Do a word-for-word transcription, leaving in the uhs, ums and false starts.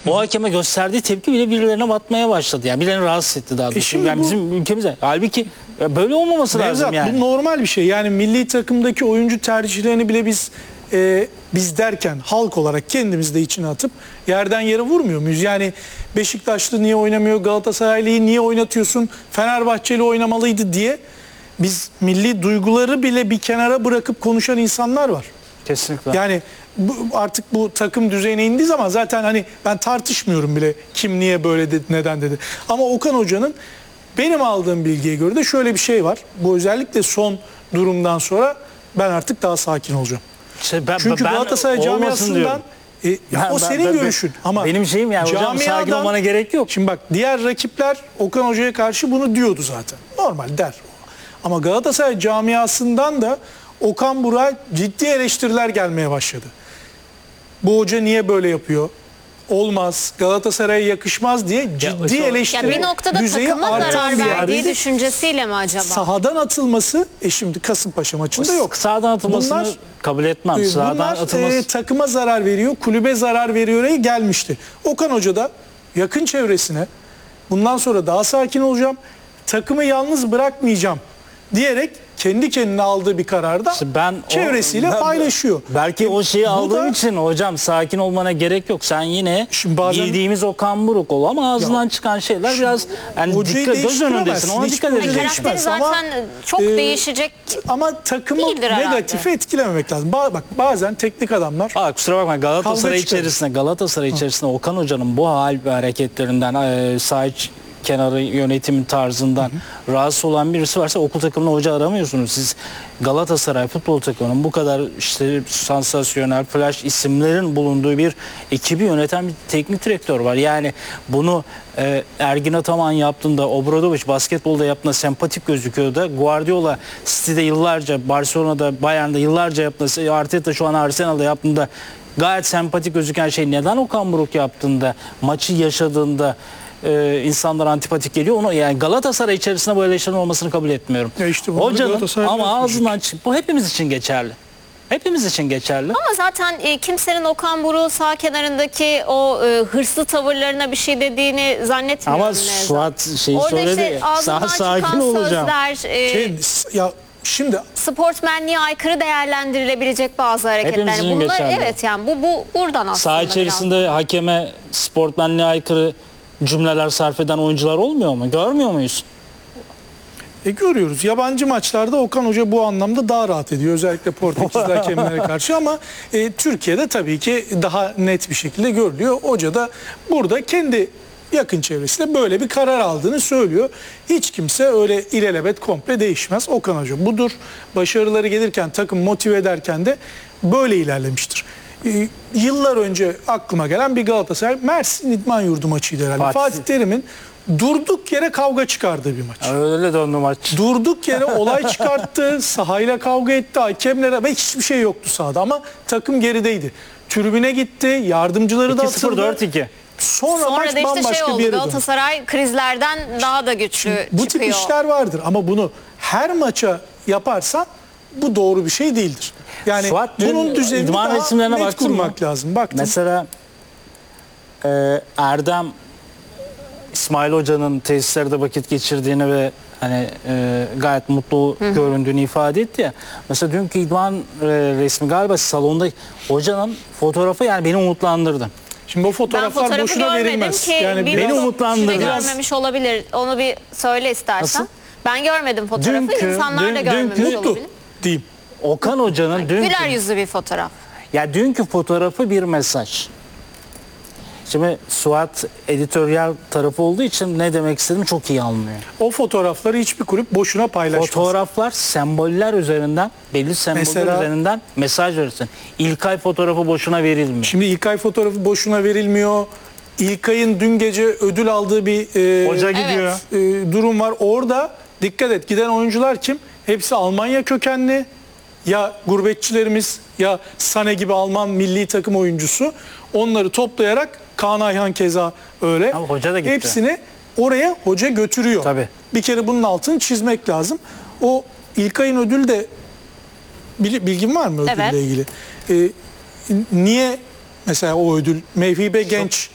o hakeme gösterdiği tepki bile birilerine batmaya başladı. Yani birilerini rahatsız etti daha doğrusu. şimdi Yani bu- bizim ülkemizde. Halbuki ya böyle olmaması lazım Nevzat, yani. bu normal bir şey. Yani milli takımdaki oyuncu tercihlerini bile biz e, biz derken halk olarak kendimiz de içine atıp yerden yere vurmuyor muyuz? Yani Beşiktaşlı niye oynamıyor, Galatasaraylı'yı niye oynatıyorsun, Fenerbahçeli oynamalıydı diye biz milli duyguları bile bir kenara bırakıp konuşan insanlar var. Kesinlikle. Yani bu, artık bu takım düzeyine indiği zaman zaten hani ben tartışmıyorum bile kim niye böyle dedi, neden dedi. Ama Okan Hoca'nın benim aldığım bilgiye göre de şöyle bir şey var. Bu özellikle son durumdan sonra ben artık daha sakin olacağım. İşte ben, Çünkü ben Galatasaray olmasın camiasından diyorum. e, ya Ben- o ben- senin ben- görüşün ama benim şeyim yani hocam sakin camiadan- olmana gerek yok. Şimdi bak diğer rakipler Okan Hoca'ya karşı bunu diyordu zaten. Normal der. Ama Galatasaray camiasından da Okan Burak'a ciddi eleştiriler gelmeye başladı. Bu hoca niye böyle yapıyor? Olmaz, Galatasaray'a yakışmaz diye ciddi işte- Ya eleştiri bir noktada düzeyi takıma artan zarar bir verdiği yerdeydi. düşüncesiyle mi acaba? Sahadan atılması, e şimdi Kasımpaşa maçında yok. Sağdan atılmasını Bunlar- kabul etmem. Sağdan Bunlar atılması. e, takıma zarar veriyor, kulübe zarar veriyor'a gelmişti. Okan Hoca da yakın çevresine bundan sonra daha sakin olacağım, takımı yalnız bırakmayacağım diyerek kendi kendine aldığı bir kararda İşte ben o- çevresiyle ben- paylaşıyor. Belki o şeyi Bu aldığım da- için hocam sakin olmana gerek yok. Sen yine Şimdi bazen- giydiğimiz o kamburuk ol ama ağzından Ya, çıkan şeyler biraz yani hocayı dikkat, göz önündesin. değiştiremezsin. Ona Hiç dikkat hocayı edeceksin. Karakteri Ama, zaten çok e, değişecek. Ama takımı Değildir herhalde. negatife etkilememek lazım. Ba- Bak bazen teknik adamlar Aa, kusura bakma Galatasaray Kavga çıkarır. içerisinde Galatasaray içerisinde Okan Hoca'nın bu hal ve hareketlerinden e, sağ iç kenarı yönetimin tarzından rahatsız olan birisi varsa okul takımına hoca aramıyorsunuz. Siz Galatasaray futbol takımının bu kadar işte sansasyonel flash isimlerin bulunduğu bir ekibi yöneten bir teknik direktör var. Yani bunu e, Ergin Ataman yaptığında, Obradovic basketbolda yaptığında sempatik gözüküyor da Guardiola City'de yıllarca, Barcelona'da, Bayern'de yıllarca yaptığında, Arteta şu an Arsenal'da yaptığında gayet sempatik gözüken şey neden Okan Buruk yaptığında, maçı yaşadığında e, insanlara antipatik geliyor. Onu yani Galatasaray içerisinde bu eleştirinin olmasını kabul etmiyorum. Ya işte bunu Hocanın Galatasaray ama yapmayacak. ağzından çık. Bu hepimiz için geçerli. Hepimiz için geçerli. Ama zaten e, kimsenin Okan Buruk'un sağ kenarındaki o e, hırslı tavırlarına bir şey dediğini zannetmiyorum. Ama Nevzat. Suat şeyi Orada söyledi. işte ağzından Sağ sakin çıkan olacağım. sözler, e, şey, ya şimdi sportmenliğe aykırı değerlendirilebilecek bazı hareketler. Hepimiz için Bunlar geçerli. evet yani bu bu buradan aslında. Saha içerisinde hakeme sportmenliğe aykırı cümleler sarf eden oyuncular olmuyor mu? Görmüyor muyuz? E görüyoruz. Yabancı maçlarda Okan Hoca bu anlamda daha rahat ediyor. Özellikle Portekizli hakemlere karşı ama e, Türkiye'de tabii ki daha net bir şekilde görülüyor. Hoca da burada kendi yakın çevresinde böyle bir karar aldığını söylüyor. Hiç kimse öyle ilelebet komple değişmez. Okan Hoca budur. Başarıları gelirken takım motive ederken de böyle ilerlemiştir. E, yıllar önce aklıma gelen bir Galatasaray Mersin İdman Yurdu maçıydı herhalde. Fatih- Fatih Terim'in durduk yere kavga çıkardığı bir maç. Öyle döndü maç. Durduk yere olay çıkarttı, sahayla kavga etti, hakemlere ve hiçbir şey yoktu sahada ama takım gerideydi. Tribüne gitti, yardımcıları da iki sıfır atıldı. dört iki. Sonra, Sonra maç da işte bambaşka şey bir oldu. yere döndü. Galatasaray krizlerden daha da güçlü Bu tip çıkıyor. işler vardır ama bunu her maça yaparsan bu doğru bir şey değildir. Yani Suat, dün bunun düzenini idman daha resimlerine net baktın mı? kurmak lazım. Baktım. Mesela e, Erdem İsmail Hoca'nın tesislerde vakit geçirdiğini ve hani e, gayet mutlu göründüğünü ifade etti ya. Mesela dünkü idman e, resmi galiba salonda hocanın fotoğrafı yani beni umutlandırdı. Şimdi o Ben fotoğraflar fotoğrafı boşuna görmedim verilmez. ki Yani bir beni biraz- umutlandırdı. kişi de Biraz- görmemiş olabilir. Onu bir söyle istersen. Nasıl? Ben görmedim fotoğrafı. Dünkü- İnsanlar da dün- görmemiş dünkü- mutlu olabilir. diyeyim. Okan Hoca'nın dünkü, Güler yüzlü bir fotoğraf. ya dünkü fotoğrafı bir mesaj. Şimdi Suat editoryal tarafı olduğu için ne demek istediğimi çok iyi anlıyor. O fotoğrafları hiçbir kulüp boşuna paylaşmaz. Fotoğraflar semboller üzerinden, belli semboller Mesela- üzerinden mesaj verirsin. İlkay fotoğrafı boşuna verilmiyor. Şimdi İlkay fotoğrafı boşuna verilmiyor. İlkay'ın dün gece ödül aldığı bir e, Hoca gidiyor. e, durum var. Orada dikkat et giden oyuncular kim? Hepsi Almanya kökenli. Ya gurbetçilerimiz ya Sane gibi Alman milli takım oyuncusu. Onları toplayarak Kaan Ayhan keza öyle. Ama hoca da gitti. Hepsini oraya hoca götürüyor. Tabii. Bir kere bunun altını çizmek lazım. O İlkay'ın ödül de bil- bilgin var mı ödülle Evet. ilgili? Ee, niye mesela o ödül Mevhibe Genç